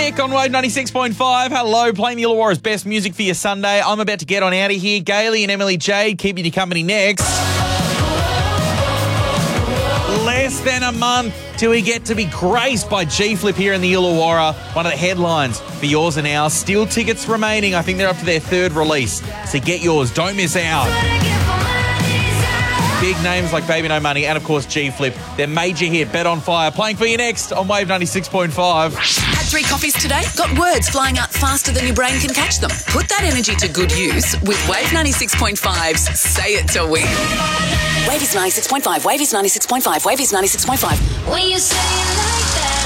Nick on Wave 96.5. Hello, playing the Illawarra's best music for your Sunday. I'm about to get on out of here. Gailey and Emily Jade keeping you company next. Less than a month till we get to be graced by G-Flip here in the Illawarra. One of the headlines for yours and ours. Still tickets remaining. I think they're up to their third release. So get yours. Don't miss out. Big names like Baby No Money and, of course, G-Flip. Their major hit, Bet on Fire, playing for you next on Wave 96.5. Had 3 coffees today? Got words flying out faster than your brain can catch them? Put that energy to good use with Wave 96.5's Say It to Win. Wave is 96.5. Wave is 96.5. Wave is 96.5. When you say it like that.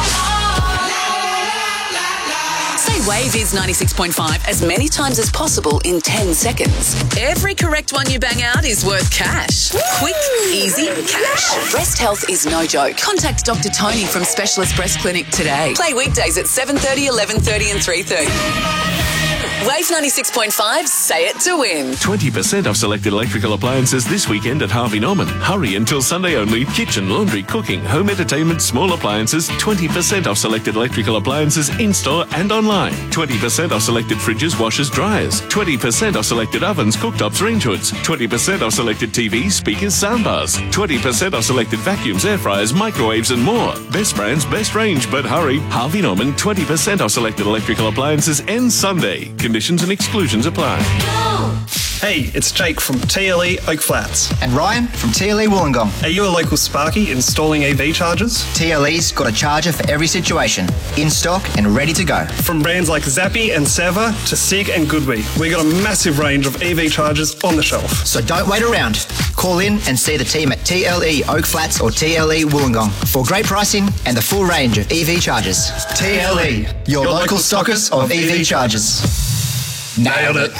Say Wave is 96.5 as many times as possible in 10 seconds. Every correct one you bang out is worth cash. Quick, easy cash. Breast health is no joke. Contact Dr. Tony from Specialist Breast Clinic today. Play weekdays at 7:30, 11:30 and 3:30. Wave 96.5, say it to win. 20% off selected electrical appliances this weekend at Harvey Norman. Hurry until Sunday only. Kitchen, laundry, cooking, home entertainment, small appliances. 20% off selected electrical appliances in-store and online. 20% off selected fridges, washers, dryers. 20% off selected ovens, cooktops, range hoods. 20% off selected TVs, speakers, soundbars. 20% off selected vacuums, air fryers, microwaves and more. Best brands, best range, but hurry. Harvey Norman, 20% off selected electrical appliances ends Sunday. Conditions and exclusions apply. Hey, it's Jake from TLE Oak Flats. And Ryan from TLE Wollongong. Are you a local Sparky installing EV chargers? TLE's got a charger for every situation, in stock and ready to go. From brands like Zappi and Seva to SIG and Goodwee, we got a massive range of EV chargers on the shelf. So don't wait around. Call in and see the team at TLE Oak Flats or TLE Wollongong for great pricing and the full range of EV chargers. TLE, your local stockers of EV chargers. Nailed it.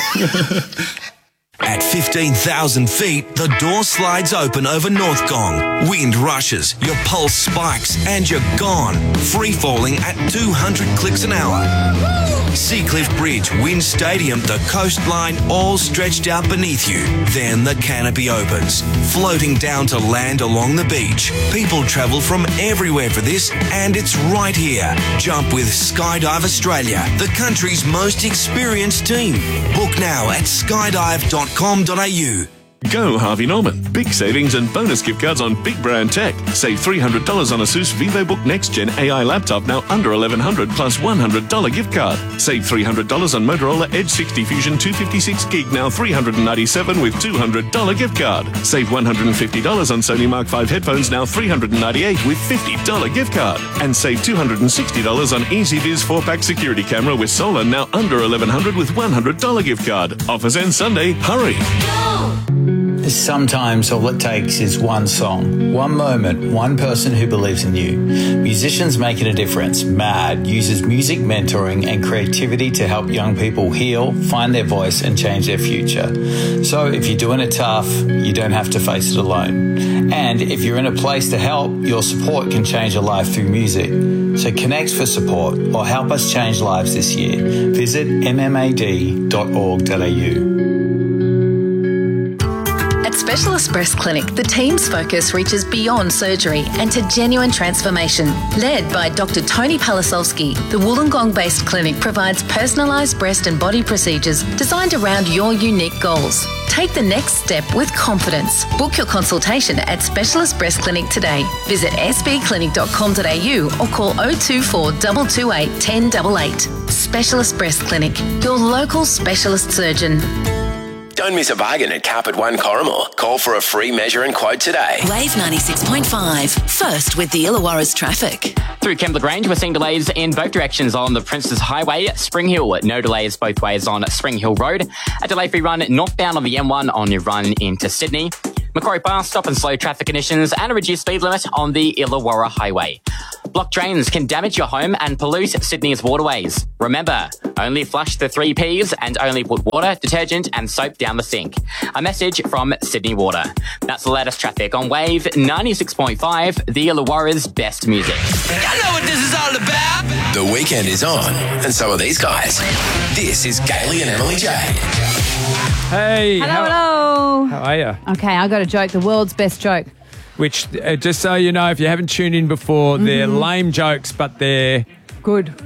At 15,000 feet, the door slides open over North Gong. Wind rushes, your pulse spikes, and you're gone. Free falling at 200 clicks an hour. Seacliff Bridge, Wind Stadium, the coastline, all stretched out beneath you. Then the canopy opens, floating down to land along the beach. People travel from everywhere for this, and it's right here. Jump with Skydive Australia, the country's most experienced team. Book now at skydive.com.au. Go Harvey Norman. Big savings and bonus gift cards on big brand tech. Save $300 on ASUS VivoBook Next Gen AI laptop, now under $1,100 plus $100 gift card. Save $300 on Motorola Edge 60 Fusion 256 gig, now $397 with $200 gift card. Save $150 on Sony Mark 5 headphones, now $398 with $50 gift card. And save $260 on EasyViz 4-pack security camera with solar, now under $1,100 with $100 gift card. Offers end Sunday. Hurry. Sometimes all it takes is one song, one moment, one person who believes in you. Musicians Making a Difference, MAD, uses music mentoring and creativity to help young people heal, find their voice and change their future. So if you're doing it tough, you don't have to face it alone. And if you're in a place to help, your support can change a life through music. So connect for support or help us change lives this year. Visit mmad.org.au. Specialist Breast Clinic, the team's focus reaches beyond surgery and to genuine transformation. Led by Dr. Tony Palasolski, the Wollongong-based clinic provides personalised breast and body procedures designed around your unique goals. Take the next step with confidence. Book your consultation at Specialist Breast Clinic today. Visit sbclinic.com.au or call 024 228 1088. Specialist Breast Clinic, your local specialist surgeon. Don't miss a bargain at Carpet One Corrimal. Call for a free measure and quote today. Wave 96.5, first with the Illawarra's traffic. Through Kembla Grange, we're seeing delays in both directions on the Princes Highway, Spring Hill. No delays both ways on Spring Hill Road. A delay-free run northbound on the M1 on your run into Sydney. Macquarie Pass, stop and slow traffic conditions and a reduced speed limit on the Illawarra Highway. Blocked drains can damage your home and pollute Sydney's waterways. Remember, only flush the 3 Ps and only put water, detergent and soap down the sink. A message from Sydney Water. That's the latest traffic on Wave 96.5, the Illawarra's best music. I know what this is all about. The weekend is on, and so are these guys. This is Gailey and Emily Jade. Hey. Hello. How are you? Okay, I got a joke, the world's best joke. Which, just so you know, if you haven't tuned in before, they're lame jokes, but they're good.